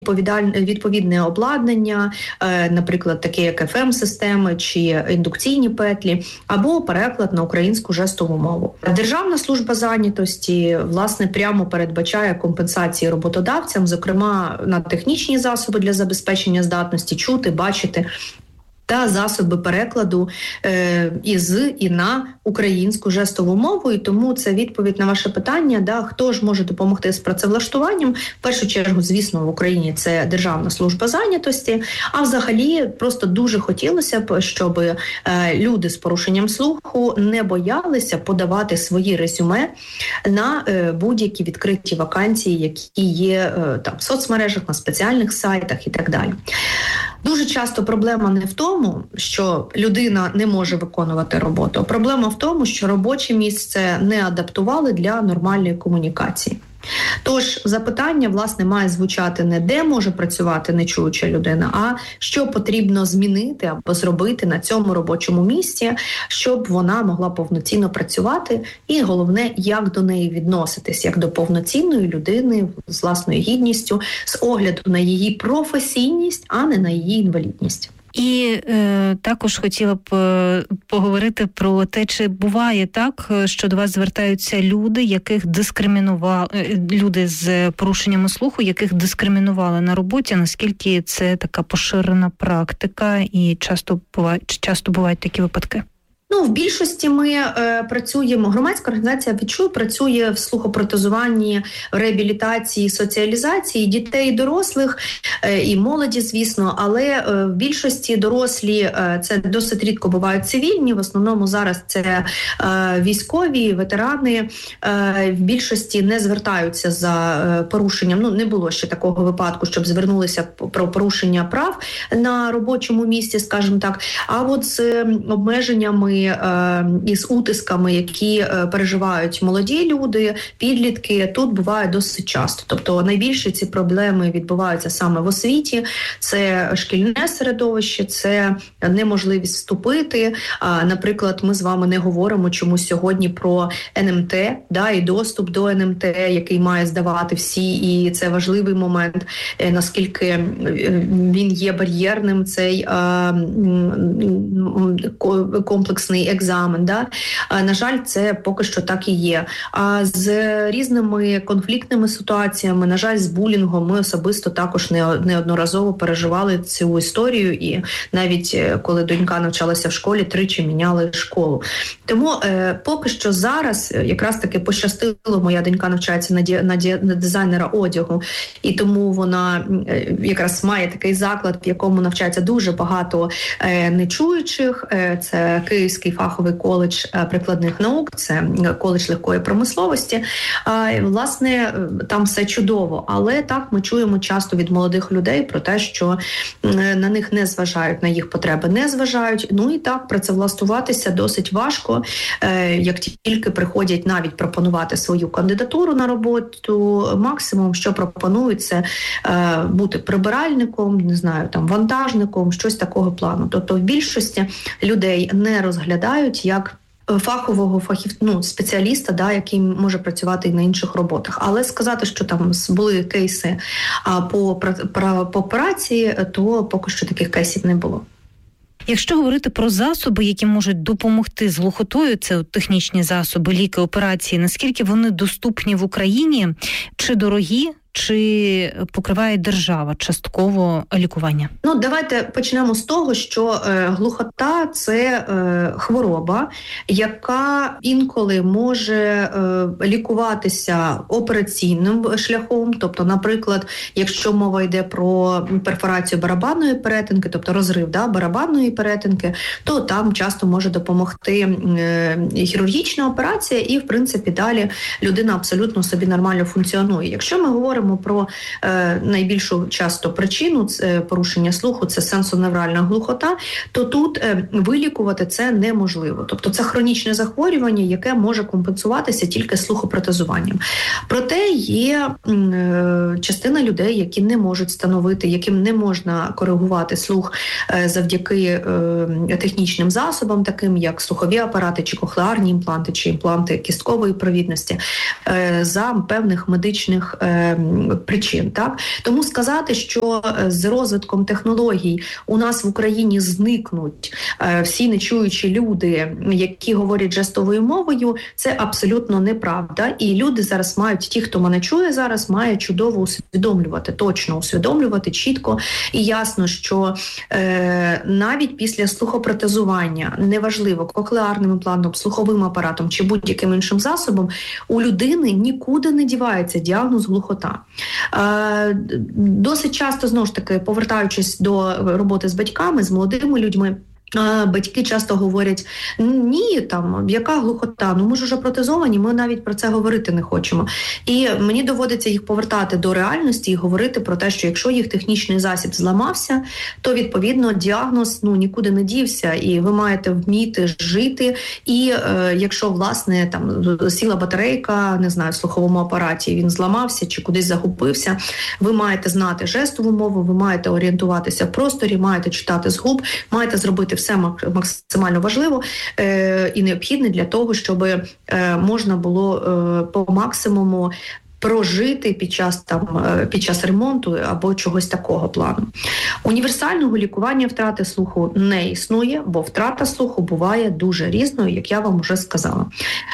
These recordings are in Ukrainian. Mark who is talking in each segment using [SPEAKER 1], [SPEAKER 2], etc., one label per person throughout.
[SPEAKER 1] відповідне обладнання, наприклад, таке як FM-системи чи індукційні петлі, або переклад на українську жестову мову. Державна служба зайнятості, власне, прямо передбачає компенсації роботодавцям, зокрема на технічні засоби для забезпечення здатності чути, бачити, та засоби перекладу із і на українську жестову мову. І тому це відповідь на ваше питання, хто ж може допомогти з працевлаштуванням. В першу чергу, звісно, в Україні це Державна служба зайнятості, а взагалі просто дуже хотілося б, щоб люди з порушенням слуху не боялися подавати свої резюме на будь-які відкриті вакансії, які є там в соцмережах, на спеціальних сайтах і так далі. Дуже часто проблема не в тому, що людина не може виконувати роботу. Проблема в тому, що робоче місце не адаптували для нормальної комунікації. Тож запитання, власне, має звучати не де може працювати нечуюча людина, а що потрібно змінити або зробити на цьому робочому місці, щоб вона могла повноцінно працювати, і головне, як до неї відноситись, як до повноцінної людини з власною гідністю, з огляду на її професійність, а не на її інвалідність.
[SPEAKER 2] І також хотіла б поговорити про те, чи буває так, що до вас звертаються люди, яких дискримінували, люди з порушеннями слуху, яких дискримінували на роботі, наскільки це така поширена практика і часто бувають такі випадки?
[SPEAKER 1] В більшості ми працюємо, громадська організація «Відчуй» працює в слухопротезуванні, реабілітації, соціалізації дітей і дорослих, і молоді, звісно, але в більшості дорослі це досить рідко бувають цивільні, в основному зараз це військові, ветерани, в більшості не звертаються за порушенням, не було ще такого випадку, щоб звернулися про порушення прав на робочому місці, скажімо так, а от з обмеженнями із утисками, які переживають молоді люди, підлітки, тут буває досить часто. Тобто найбільше ці проблеми відбуваються саме в освіті, це шкільне середовище, це неможливість вступити. Наприклад, ми з вами не говоримо чомусь сьогодні про НМТ, і доступ до НМТ, який має здавати всі, і це важливий момент, наскільки він є бар'єрним, цей комплексний екзамен. На жаль, це поки що так і є. А з різними конфліктними ситуаціями, на жаль, з булінгом, ми особисто також неодноразово переживали цю історію, і навіть коли донька навчалася в школі, 3 міняли школу. Тому поки що зараз якраз таки пощастило, моя донька навчається на дизайнера одягу, і тому вона якраз має такий заклад, в якому навчається дуже багато нечуючих. Це Київський фаховий коледж прикладних наук, це коледж легкої промисловості. Власне, там все чудово, але так ми чуємо часто від молодих людей про те, що на них не зважають, на їх потреби не зважають. І так, працевлаштуватися досить важко, як тільки приходять навіть пропонувати свою кандидатуру на роботу, максимум, що пропонують, це бути прибиральником, не знаю, там вантажником, щось такого плану. Тобто в більшості людей не розглядають як фахового спеціаліста, який може працювати і на інших роботах. Але сказати, що там були кейси по праці, то поки що таких кейсів не було.
[SPEAKER 2] Якщо говорити про засоби, які можуть допомогти з глухотою, це технічні засоби, ліки, операції, наскільки вони доступні в Україні, чи дорогі, чи покриває держава частково лікування?
[SPEAKER 1] Давайте почнемо з того, що глухота – це хвороба, яка інколи може лікуватися операційним шляхом. Тобто, наприклад, якщо мова йде про перфорацію барабанної перетинки, тобто розрив барабанної перетинки, то там часто може допомогти хірургічна операція і, в принципі, далі людина абсолютно собі нормально функціонує. Якщо ми говоримо про найбільшу часто причину порушення слуху, це сенсоневральна глухота, то тут вилікувати це неможливо. Тобто це хронічне захворювання, яке може компенсуватися тільки слухопротезуванням. Проте є частина людей, які не можуть встановити, яким не можна коригувати слух завдяки технічним засобам, таким як слухові апарати, чи кохлеарні імпланти, чи імпланти кісткової провідності, за певних медичних причин. Так? Тому сказати, що з розвитком технологій у нас в Україні зникнуть всі нечуючі люди, які говорять жестовою мовою, це абсолютно неправда. І люди зараз мають, ті, хто мене чує зараз, мають чудово усвідомлювати, точно усвідомлювати чітко і ясно, що навіть після слухопротезування, неважливо, кохлеарним імплантом, слуховим апаратом чи будь-яким іншим засобом, у людини нікуди не дівається діагноз глухота. Досить часто, знову ж таки, повертаючись до роботи з батьками, з молодими людьми, батьки часто говорять, ні, там, яка глухота, ми ж уже протезовані, ми навіть про це говорити не хочемо. І мені доводиться їх повертати до реальності і говорити про те, що якщо їх технічний засіб зламався, то, відповідно, діагноз нікуди не дівся, і ви маєте вміти жити. І якщо, власне, там сіла батарейка, не знаю, в слуховому апараті, він зламався чи кудись загубився, ви маєте знати жестову мову, ви маєте орієнтуватися в просторі, маєте читати з губ, маєте зробити все максимально важливо і необхідне для того, щоб можна було по максимуму прожити під час ремонту або чогось такого плану. Універсального лікування втрати слуху не існує, бо втрата слуху буває дуже різною, як я вам вже сказала.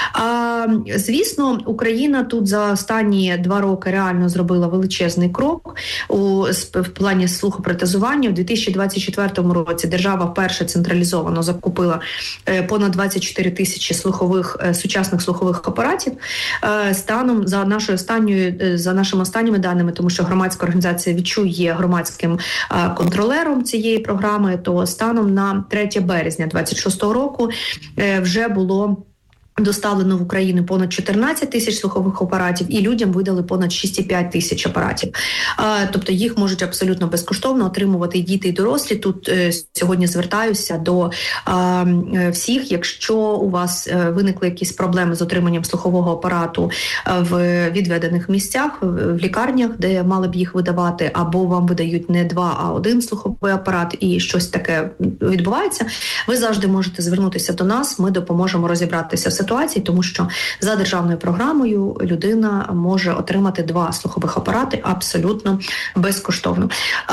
[SPEAKER 1] Звісно, Україна тут за останні 2 роки реально зробила величезний крок в плані слухопротезування. У 2024 році держава вперше централізовано закупила понад 24 тисячі сучасних слухових апаратів. Станом за нашими останніми даними, тому що громадська організація «Відчуй» є громадським контролером цієї програми, то станом на 3 березня 2026 року вже було доставлено в Україну понад 14 тисяч слухових апаратів, і людям видали понад 6,5 тисяч апаратів. Тобто їх можуть абсолютно безкоштовно отримувати і діти, і дорослі. Тут сьогодні звертаюся до всіх, якщо у вас виникли якісь проблеми з отриманням слухового апарату в відведених місцях, в лікарнях, де мали б їх видавати, або вам видають не 2, а 1 слуховий апарат, і щось таке відбувається, ви завжди можете звернутися до нас, ми допоможемо розібратися в ситуації, тому що за державною програмою людина може отримати 2 слухових апарати абсолютно безкоштовно.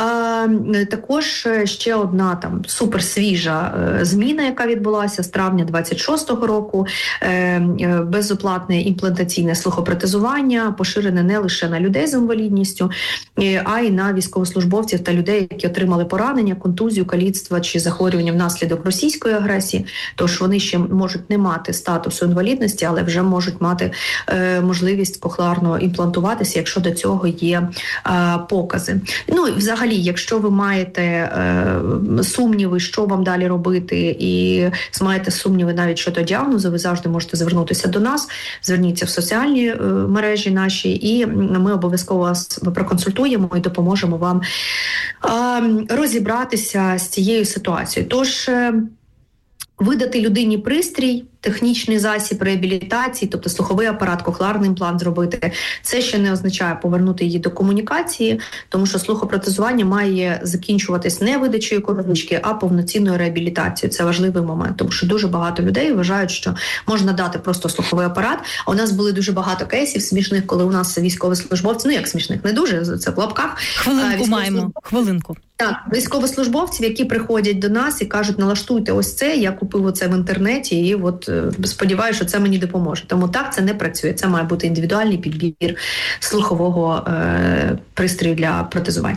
[SPEAKER 1] Також ще одна суперсвіжа зміна, яка відбулася з травня 26-го року, безоплатне імплантаційне слухопротезування, поширене не лише на людей з інвалідністю, а й на військовослужбовців та людей, які отримали поранення, контузію, каліцтва чи захворювання внаслідок російської агресії. Тож вони ще можуть не мати статусу інвалідності, але вже можуть мати можливість кохлеарно імплантуватися, якщо до цього є покази. Ну і взагалі, якщо ви маєте сумніви, що вам далі робити, і маєте сумніви навіть щодо діагнозу, ви завжди можете звернутися до нас, зверніться в соціальні мережі наші, і ми обов'язково вас проконсультуємо і допоможемо вам розібратися з цією ситуацією. Тож, видати людині пристрій, технічний засіб реабілітації, тобто слуховий апарат, кохлеарний імплант зробити, це ще не означає повернути її до комунікації, тому що слухопротезування має закінчуватись не видачею коробочки, а повноцінною реабілітацією. Це важливий момент, тому що дуже багато людей вважають, що можна дати просто слуховий апарат. А у нас були дуже багато кейсів смішних, коли у нас військовослужбовці, як смішних, не дуже, це в лапках.
[SPEAKER 2] Хвилинку маємо, хвилинку.
[SPEAKER 1] Так, військовослужбовців, які приходять до нас і кажуть, налаштуйте ось це, я купив оце в інтернеті, і от сподіваюся, що це мені допоможе. Тому так, це не працює. Це має бути індивідуальний підбір слухового пристрою для протезування.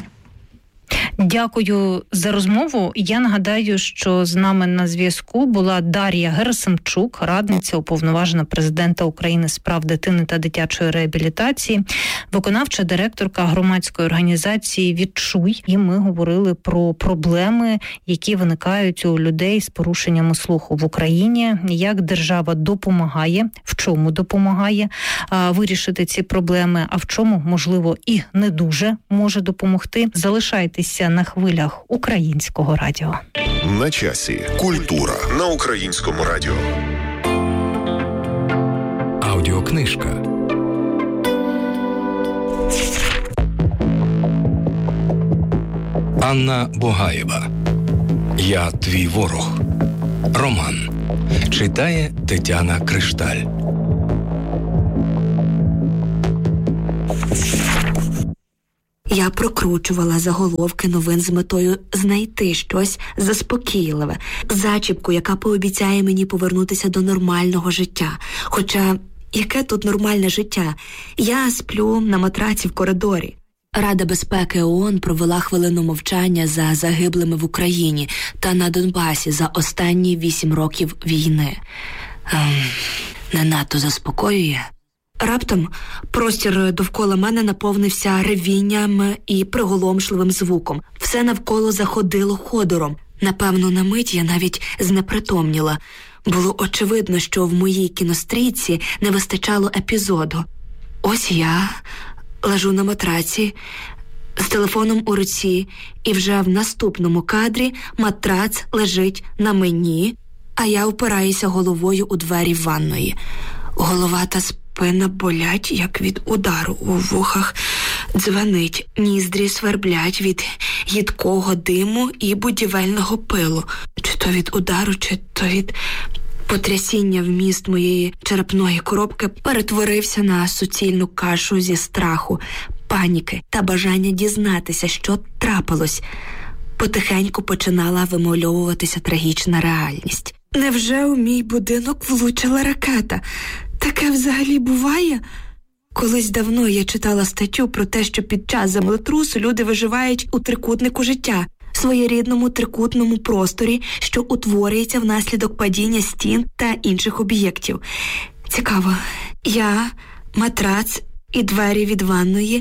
[SPEAKER 2] Дякую за розмову. Я нагадаю, що з нами на зв'язку була Дар'я Герасимчук, радниця уповноважена президента України з прав дитини та дитячої реабілітації, виконавча директорка громадської організації «Відчуй». І ми говорили про проблеми, які виникають у людей з порушеннями слуху в Україні, як держава допомагає, в чому допомагає вирішити ці проблеми, а в чому, можливо, і не дуже може допомогти. Залишайтеся на хвилях Українського радіо.
[SPEAKER 3] На часі. Культура на Українському радіо. Аудіокнижка. Анна Богаєва. Я твій ворог. Роман. Читає Тетяна Кришталь.
[SPEAKER 4] Я прокручувала заголовки новин з метою знайти щось заспокійливе, зачіпку, яка пообіцяє мені повернутися до нормального життя. Хоча, яке тут нормальне життя? Я сплю на матраці в коридорі. Рада безпеки ООН провела хвилину мовчання за загиблими в Україні та на Донбасі за останні 8 років війни. Не надто заспокоює. Раптом простір довкола мене наповнився ревінням і приголомшливим звуком. Все навколо заходило ходором. Напевно, на мить я навіть знепритомніла. Було очевидно, що в моїй кінострічці не вистачало епізоду. Ось я лежу на матраці з телефоном у руці, і вже в наступному кадрі матрац лежить на мені, а я впираюся головою у двері ванної. Голова та спина болять, як від удару, у вухах дзвенить, ніздрі сверблять від їдкого диму і будівельного пилу. Чи то від удару, чи то від потрясіння вміст моєї черепної коробки перетворився на суцільну кашу зі страху, паніки та бажання дізнатися, що трапилось. Потихеньку починала вимальовуватися трагічна реальність. Невже у мій будинок влучила ракета? Таке взагалі буває? Колись давно я читала статтю про те, що під час землетрусу люди виживають у трикутнику життя, своєрідному трикутному просторі, що утворюється внаслідок падіння стін та інших об'єктів. Цікаво, я, матрац і двері від ванної,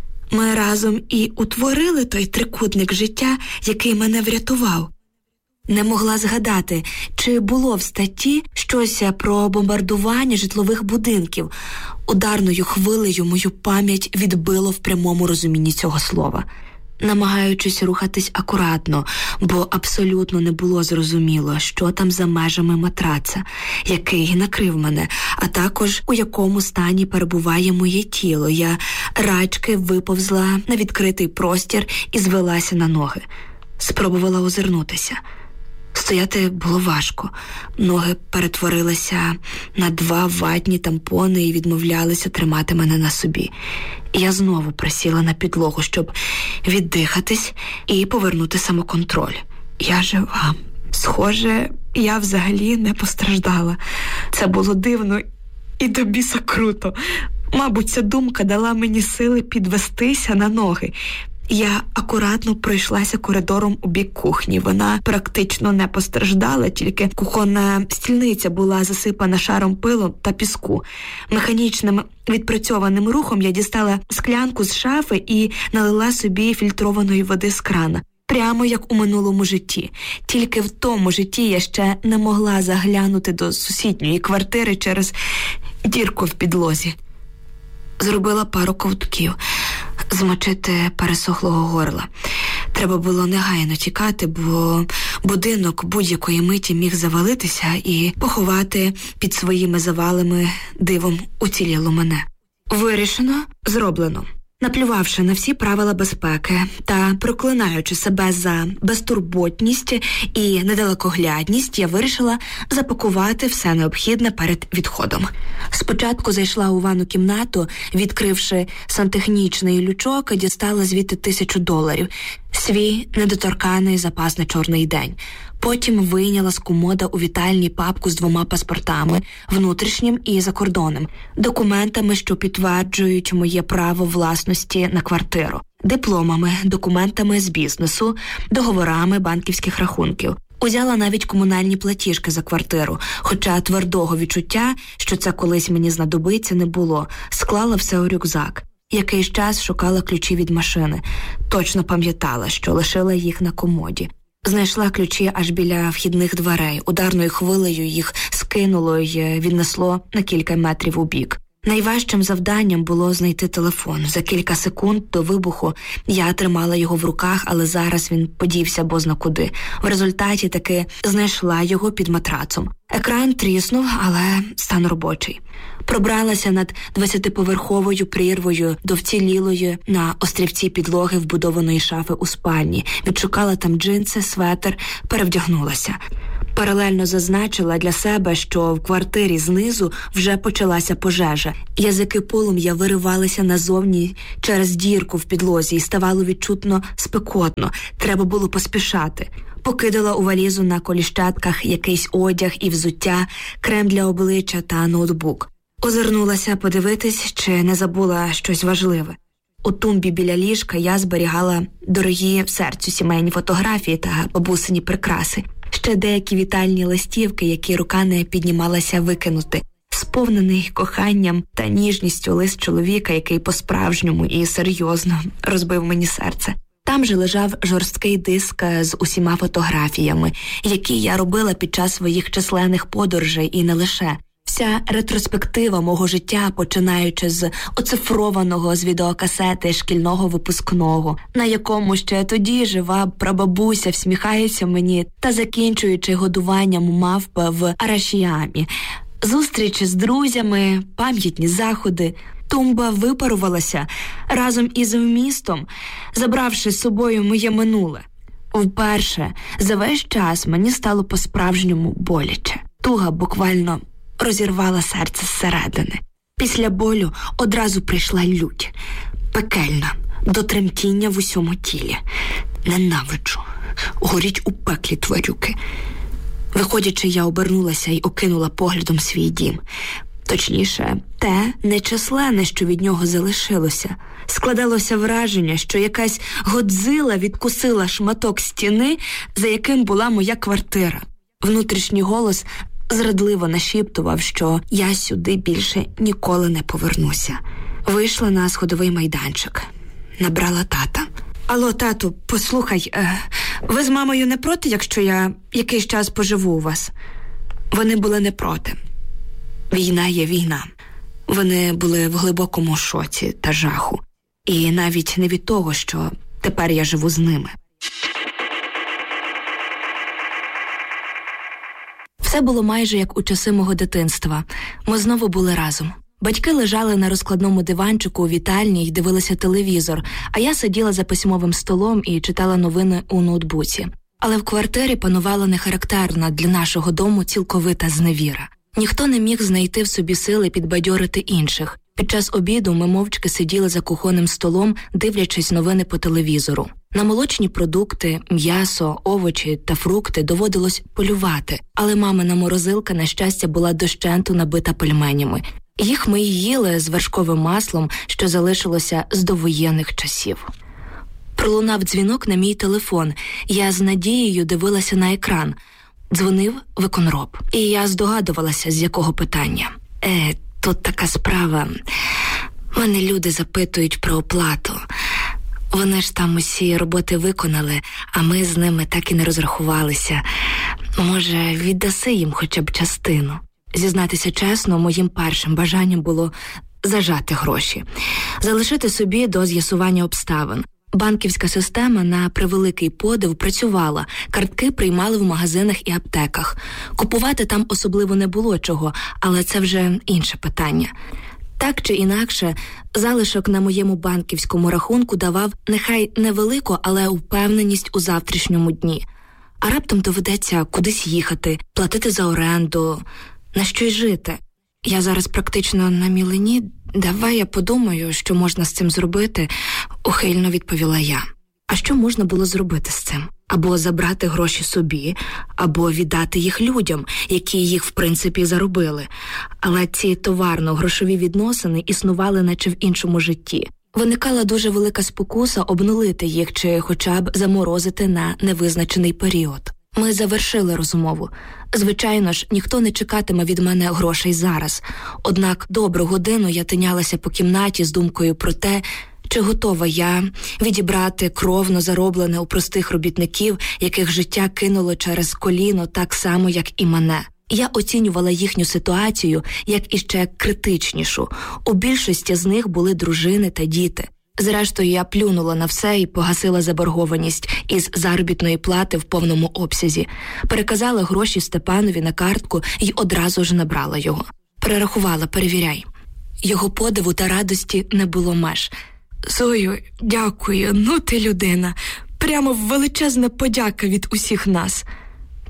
[SPEAKER 4] ми разом і утворили той трикутник життя, який мене врятував. Не могла згадати, чи було в статті щось про бомбардування житлових будинків. Ударною хвилею мою пам'ять відбило в прямому розумінні цього слова. Намагаючись рухатись акуратно, бо абсолютно не було зрозуміло, що там за межами матраца, який накрив мене, а також у якому стані перебуває моє тіло. Я рачки виповзла на відкритий простір і звелася на ноги. Спробувала озирнутися. Стояти було важко. Ноги перетворилися на 2 ватні тампони і відмовлялися тримати мене на собі. Я знову присіла на підлогу, щоб віддихатись і повернути самоконтроль. Я жива. Схоже, я взагалі не постраждала. Це було дивно і до біса круто. Мабуть, ця думка дала мені сили підвестися на ноги. Я акуратно пройшлася коридором у бік кухні. Вона практично не постраждала, тільки кухонна стільниця була засипана шаром пилу та піску. Механічним відпрацьованим рухом я дістала склянку з шафи і налила собі фільтрованої води з крана. Прямо як у минулому житті. Тільки в тому житті я ще не могла заглянути до сусідньої квартири через дірку в підлозі. Зробила пару ковтків. Змочити пересохлого горла. Треба було негайно тікати, бо будинок будь-якої миті міг завалитися і поховати під своїми завалами дивом уціліло мене. Вирішено, зроблено. Наплювавши на всі правила безпеки та проклинаючи себе за безтурботність і недалекоглядність, я вирішила запакувати все необхідне перед відходом. Спочатку зайшла у ванну кімнату, відкривши сантехнічний лючок, дістала звідти $1000, свій недоторканий запас на чорний день. Потім вийняла з комода у вітальні папку з 2 паспортами, внутрішнім і закордонним, документами, що підтверджують моє право власності на квартиру, дипломами, документами з бізнесу, договорами банківських рахунків. Узяла навіть комунальні платіжки за квартиру, хоча твердого відчуття, що це колись мені знадобиться, не було. Склала все у рюкзак. Якийсь час шукала ключі від машини. Точно пам'ятала, що лишила їх на комоді. Знайшла ключі аж біля вхідних дверей. Ударною хвилею їх скинуло й віднесло на кілька метрів у бік. Найважчим завданням було знайти телефон. За кілька секунд до вибуху я тримала його в руках, але зараз він подівся бозна куди. В результаті таки знайшла його під матрацом. Екран тріснув, але стан робочий. Пробралася над 20-поверховою прірвою до вцілілої на острівці підлоги вбудованої шафи у спальні. Відшукала там джинси, светр, перевдягнулася. Паралельно зазначила для себе, що в квартирі знизу вже почалася пожежа. Язики полум'я виривалися назовні через дірку в підлозі і ставало відчутно спекотно. Треба було поспішати. Покидала у валізу на коліщатках якийсь одяг і взуття, крем для обличчя та ноутбук. Озирнулася подивитись, чи не забула щось важливе. У тумбі біля ліжка я зберігала дорогі серцю сімейні фотографії та бабусині прикраси. Ще деякі вітальні листівки, які рука не піднімалася викинути. Сповнений коханням та ніжністю лист чоловіка, який по-справжньому і серйозно розбив мені серце. Там же лежав жорсткий диск з усіма фотографіями, які я робила під час своїх численних подорожей і не лише. Вся ретроспектива мого життя, починаючи з оцифрованого з відеокасети шкільного випускного, на якому ще тоді жива прабабуся всміхається мені, та закінчуючи годуванням мавп в Арашіямі. Зустрічі з друзями, пам'ятні заходи. Тумба випарувалася разом із вмістом, забравши з собою моє минуле. Вперше за весь час мені стало по-справжньому боляче. Туга буквально розірвала серце зсередини. Після болю одразу прийшла лють. Пекельна, до тремтіння в усьому тілі. Ненавиджу. Горіть у пеклі, тварюки. Виходячи, я обернулася і окинула поглядом свій дім. Точніше, те нечисленне, що від нього залишилося. Складалося враження, що якась Годзила відкусила шматок стіни, за яким була моя квартира. Внутрішній голос зрадливо нашіптував, що я сюди більше ніколи не повернуся. Вийшла на сходовий майданчик. Набрала тата. Алло, тату, послухай, ви з мамою не проти, якщо я якийсь час поживу у вас? Вони були не проти. Війна є війна. Вони були в глибокому шоці та жаху. І навіть не від того, що тепер я живу з ними. Все було майже як у часи мого дитинства. Ми знову були разом. Батьки лежали на розкладному диванчику у вітальні й дивилися телевізор, а я сиділа за письмовим столом і читала новини у ноутбуці. Але в квартирі панувала нехарактерна для нашого дому цілковита зневіра. Ніхто не міг знайти в собі сили підбадьорити інших. Під час обіду ми мовчки сиділи за кухонним столом, дивлячись новини по телевізору. На молочні продукти, м'ясо, овочі та фрукти доводилось полювати, але мамина морозилка, на щастя, була дощенту набита пельменями. Їх ми й їли з вершковим маслом, що залишилося з довоєнних часів. Пролунав дзвінок на мій телефон. Я з надією дивилася на екран. Дзвонив виконроб. І я здогадувалася, з якого питання. Тут така справа. Мене люди запитують про оплату. Вони ж там усі роботи виконали, а ми з ними так і не розрахувалися. Може, віддаси їм хоча б частину? Зізнатися чесно, моїм першим бажанням було зажати гроші. Залишити собі до з'ясування обставин. Банківська система, на превеликий подив, працювала, картки приймали в магазинах і аптеках. Купувати там особливо не було чого, але це вже інше питання. Так чи інакше, залишок на моєму банківському рахунку давав нехай невелику, але впевненість у завтрашньому дні. А раптом доведеться кудись їхати, платити за оренду, на що й жити. Я зараз практично на мілині. Давай я подумаю, що можна з цим зробити, ухильно відповіла я. А що можна було зробити з цим? Або забрати гроші собі, або віддати їх людям, які їх в принципі заробили. Але ці товарно-грошові відносини існували наче в іншому житті. Виникала дуже велика спокуса обнулити їх чи хоча б заморозити на невизначений період. Ми завершили розмову. Звичайно ж, ніхто не чекатиме від мене грошей зараз. Однак добру годину я тинялася по кімнаті з думкою про те, чи готова я відібрати кровно зароблене у простих робітників, яких життя кинуло через коліно так само, як і мене. Я оцінювала їхню ситуацію як іще критичнішу. У більшості з них були дружини та діти. Зрештою, я плюнула на все і погасила заборгованість із заробітної плати в повному обсязі. Переказала гроші Степанові на картку і одразу ж набрала його. Перерахувала, перевіряй. Його подиву та радості не було меж. Зою, дякую, ну ти людина. Прямо величезна подяка від усіх нас.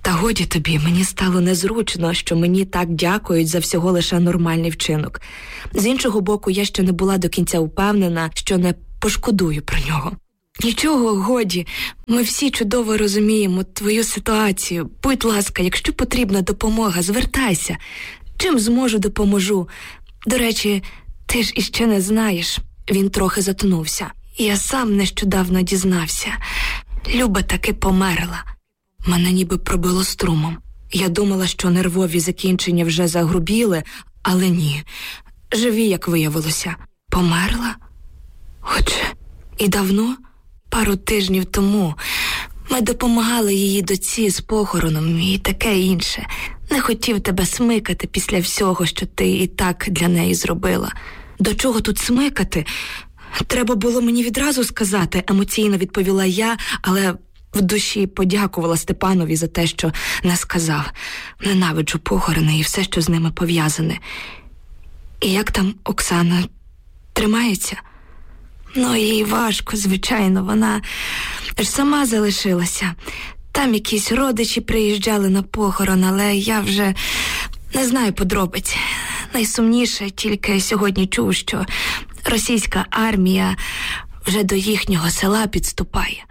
[SPEAKER 4] Та годі тобі, мені стало незручно, що мені так дякують за всього лише нормальний вчинок. З іншого боку, я ще не була до кінця впевнена, що не пошкодую про нього. Нічого, годі, ми всі чудово розуміємо твою ситуацію. Будь ласка, якщо потрібна допомога, звертайся. Чим зможу, допоможу. До речі, ти ж іще не знаєш. Він трохи затонувся. Я сам нещодавно дізнався. Люба таки померла. Мене ніби пробило струмом. Я думала, що нервові закінчення вже загрубіли, але ні. Живі, як виявилося. Померла? Отже, і давно? Пару тижнів тому. Ми допомагали її дочці з похороном і таке інше. Не хотів тебе смикати після всього, що ти і так для неї зробила. До чого тут смикати? Треба було мені відразу сказати, емоційно відповіла я, але в душі подякувала Степанові за те, що не сказав. Ненавиджу похорони і все, що з ними пов'язане. І як там Оксана? Тримається? Ну, їй важко, звичайно, вона ж сама залишилася. Там якісь родичі приїжджали на похорон, але я вже не знаю подробиць. Найсумніше тільки сьогодні чув, що російська армія вже до їхнього села підступає.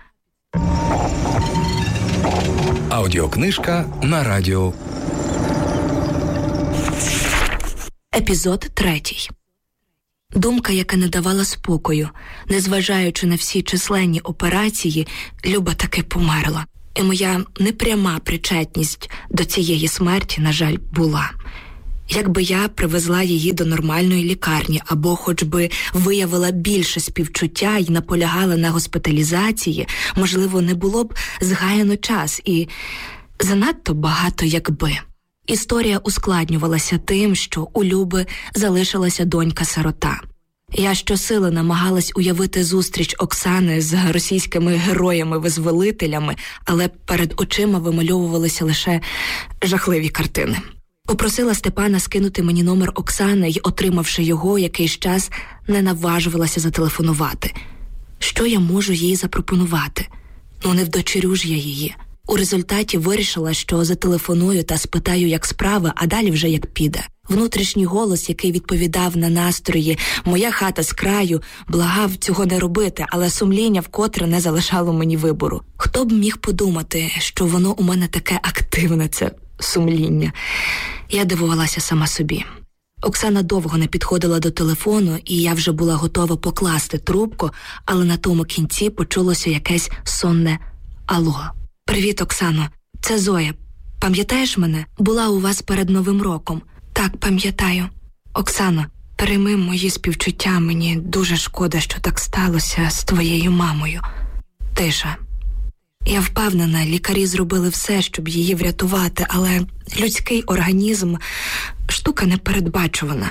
[SPEAKER 5] Аудіокнижка на радіо.
[SPEAKER 4] Епізод 3. Думка, яка не давала спокою. Незважаючи на всі численні операції, Люба таки померла. І моя непряма причетність до цієї смерті, на жаль, була. Якби я привезла її до нормальної лікарні або хоч би виявила більше співчуття і наполягала на госпіталізації, можливо, не було б згаяно час і занадто багато якби. Історія ускладнювалася тим, що у Люби залишилася донька-сирота. Я щосили намагалась уявити зустріч Оксани з російськими героями-визволителями, але перед очима вимальовувалися лише жахливі картини. Попросила Степана скинути мені номер Оксани й, отримавши його, якийсь час не наважувалася зателефонувати. Що я можу їй запропонувати? Ну, не вдочерю ж я її. У результаті вирішила, що зателефоную та спитаю, як справи, а далі вже як піде. Внутрішній голос, який відповідав на настрої «моя хата з краю», благав цього не робити, але сумління вкотре не залишало мені вибору. Хто б міг подумати, що воно у мене таке активне, це сумління. Я дивувалася сама собі. Оксана довго не підходила до телефону, і я вже була готова покласти трубку, але на тому кінці почулося якесь сонне «Алло». «Привіт, Оксано. Це Зоя. Пам'ятаєш мене? Була у вас перед Новим роком». «Так, пам'ятаю. Оксано, прийми мої співчуття. Мені дуже шкода, що так сталося з твоєю мамою». Тиша. Я впевнена, лікарі зробили все, щоб її врятувати, але людський організм – штука непередбачувана.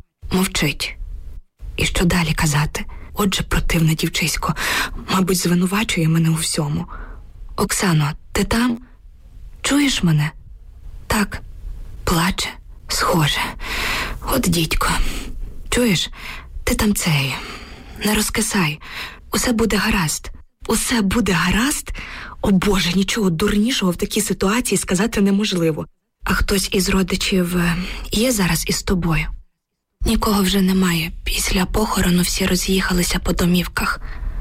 [SPEAKER 4] Мовчить. І що далі казати? Отже, противне дівчисько, мабуть, звинувачує мене у всьому. «Оксано, ти там? Чуєш мене?» «Так». Плаче. Схоже. От дідько. Чуєш? Ти там цей. Не розкисай. Усе буде гаразд. Усе буде гаразд? О Боже, нічого дурнішого в такій ситуації сказати неможливо. А хтось із родичів є зараз із тобою? Нікого вже немає. Після похорону всі роз'їхалися по домівках.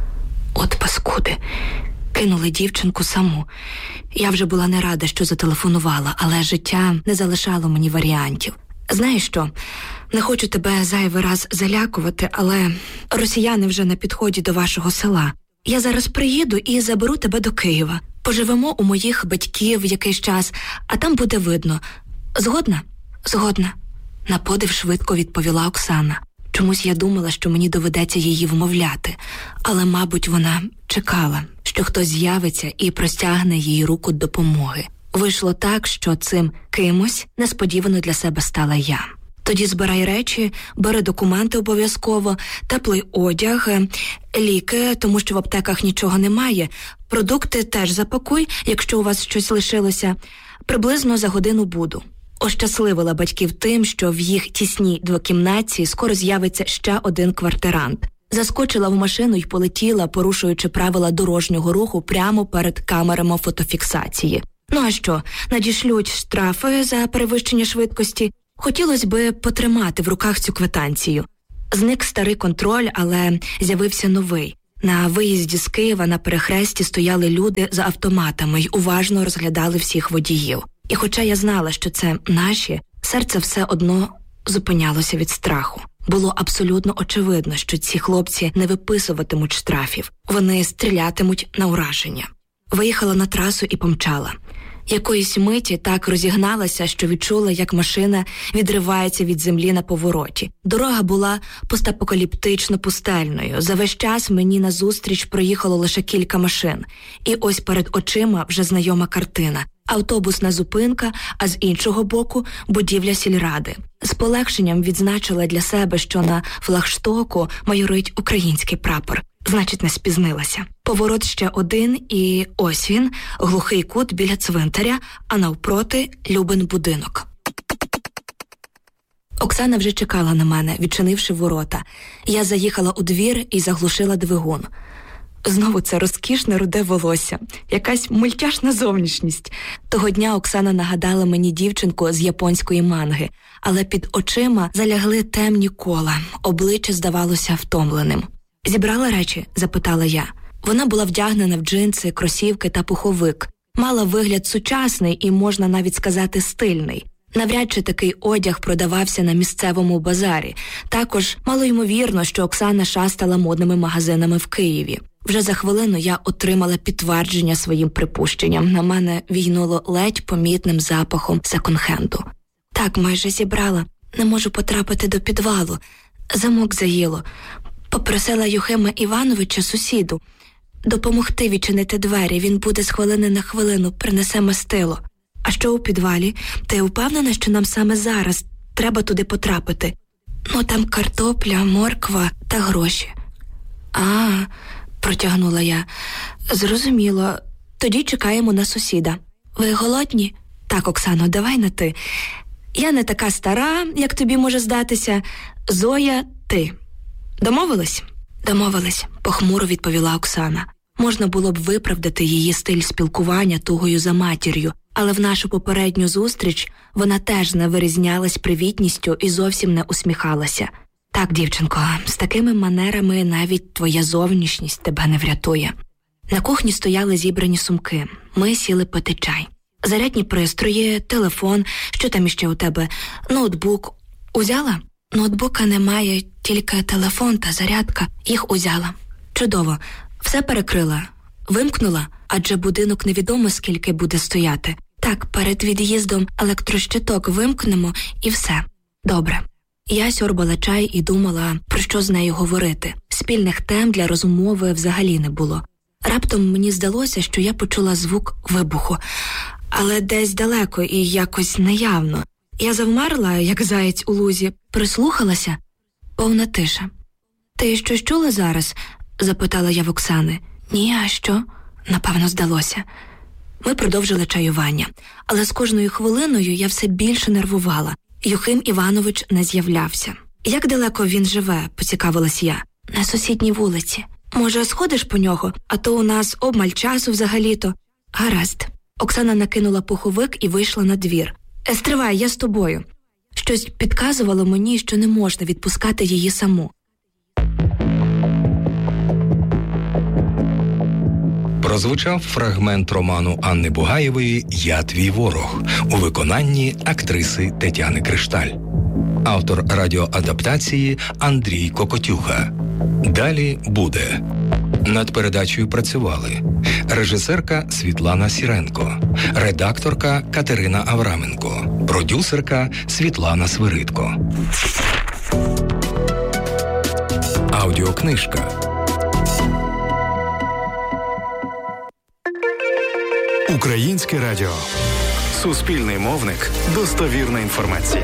[SPEAKER 4] От паскуди. Кинули дівчинку саму. Я вже була не рада, що зателефонувала, але життя не залишало мені варіантів. Знаєш що, не хочу тебе зайвий раз залякувати, але росіяни вже на підході до вашого села. Я зараз приїду і заберу тебе до Києва. Поживемо у моїх батьків якийсь час, а там буде видно. Згодна? Згодна. На подив швидко відповіла Оксана. Чомусь я думала, що мені доведеться її вмовляти, але, мабуть, вона чекала, що хтось з'явиться і простягне їй руку допомоги. Вийшло так, що цим кимось несподівано для себе стала я. Тоді збирай речі, бери документи обов'язково, теплий одяг, ліки, тому що в аптеках нічого немає, продукти теж запакуй, якщо у вас щось лишилося. Приблизно за годину буду. Ощасливила батьків тим, що в їх тісній двокімнатці скоро з'явиться ще один квартирант. Заскочила в машину й полетіла, порушуючи правила дорожнього руху прямо перед камерами фотофіксації. Ну а що, надішлють штрафи за перевищення швидкості? Хотілося би потримати в руках цю квитанцію. Зник старий контроль, але з'явився новий. На виїзді з Києва на перехресті стояли люди з автоматами й уважно розглядали всіх водіїв. І хоча я знала, що це наші, серце все одно зупинялося від страху. Було абсолютно очевидно, що ці хлопці не виписуватимуть штрафів. Вони стрілятимуть на ураження. Виїхала на трасу і помчала. Якоїсь миті так розігналася, що відчула, як машина відривається від землі на повороті. Дорога була постапокаліптично-пустельною. За весь час мені назустріч проїхало лише кілька машин. І ось перед очима вже знайома картина. Автобусна зупинка, а з іншого боку – будівля сільради. З полегшенням відзначила для себе, що на флагштоку майорить український прапор. Значить, не спізнилася. Поворот ще один, і ось він, глухий кут біля цвинтаря, а навпроти – Любин будинок. Оксана вже чекала на мене, відчинивши ворота. Я заїхала у двір і заглушила двигун. Знову це розкішне руде волосся, якась мультяшна зовнішність. Того дня Оксана нагадала мені дівчинку з японської манги, але під очима залягли темні кола, обличчя здавалося втомленим. «Зібрала речі?» – запитала я. Вона була вдягнена в джинси, кросівки та пуховик. Мала вигляд сучасний і, можна навіть сказати, стильний. Навряд чи такий одяг продавався на місцевому базарі. Також малоймовірно, що Оксана шастала модними магазинами в Києві. Вже за хвилину я отримала підтвердження своїм припущенням. На мене війнуло ледь помітним запахом секонд-хенду. «Так, майже зібрала. Не можу потрапити до підвалу. Замок заїло. Попросила Юхима Івановича, сусіду, допомогти відчинити двері. Він буде з хвилини на хвилину, принесе мастило. А що у підвалі? Ти впевнена, що нам саме зараз треба туди потрапити? Ну, там картопля, морква та гроші». «А, – протягнула я. Зрозуміло. Тоді чекаємо на сусіда. Ви голодні?» «Так, Оксано, давай на ти. Я не така стара, як тобі може здатися. Зоя, ти. Домовились?» «Домовились», – похмуро відповіла Оксана. Можна було б виправдати її стиль спілкування тугою за матір'ю, але в нашу попередню зустріч вона теж не вирізнялась привітністю і зовсім не усміхалася. «Так, дівчинко, з такими манерами навіть твоя зовнішність тебе не врятує». На кухні стояли зібрані сумки. Ми сіли пити чай. Зарядні пристрої, телефон, що там іще у тебе, ноутбук. Узяла? Ноутбука немає, тільки телефон та зарядка. Їх узяла. Чудово. Все перекрила. Вимкнула? Адже будинок невідомо скільки буде стояти. Так, перед від'їздом електрощиток вимкнемо і все. Добре. Я сьорбала чай і думала, про що з нею говорити. Спільних тем для розмови взагалі не було. Раптом мені здалося, що я почула звук вибуху, але десь далеко і якось неявно. Я завмерла, як заєць у лузі, прислухалася. Повна тиша. «Ти щось чула зараз?» – запитала я в Оксани. «Ні, а що?» – напевно здалося. Ми продовжили чаювання, але з кожною хвилиною я все більше нервувала. Юхим Іванович не з'являвся. «Як далеко він живе?» – поцікавилась я. «На сусідній вулиці. Може, сходиш по нього? А то у нас обмаль часу взагалі-то». «Гаразд». Оксана накинула пуховик і вийшла на двір. «Стривай, я з тобою». Щось підказувало мені, що не можна відпускати її саму.
[SPEAKER 5] Прозвучав фрагмент роману Анни Бугаєвої «Я твій ворог» у виконанні актриси Тетяни Кришталь. Автор радіоадаптації Андрій Кокотюха. Далі буде. Над передачею працювали режисерка Світлана Сіренко, редакторка Катерина Авраменко, продюсерка Світлана Свиридко. Аудіокнижка.
[SPEAKER 3] Українське радіо. Суспільний мовник. Достовірна інформація.